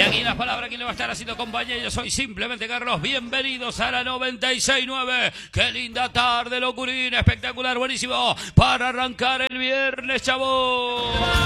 aquí las palabras, ¿quién le va a estar haciendo compañía? Yo soy simplemente Carlos. Bienvenidos a la 96.9. Qué linda tarde, locurín. Espectacular, buenísimo. Para arrancar el viernes, chavos.